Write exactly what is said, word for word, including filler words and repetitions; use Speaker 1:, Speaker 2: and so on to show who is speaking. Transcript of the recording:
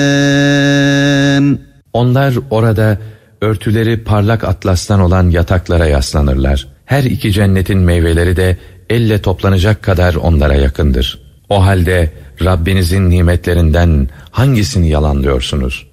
Speaker 1: Onlar orada örtüleri parlak atlastan olan yataklara yaslanırlar. Her iki cennetin meyveleri de elle toplanacak kadar onlara yakındır. O halde Rabbinizin nimetlerinden hangisini yalanlıyorsunuz?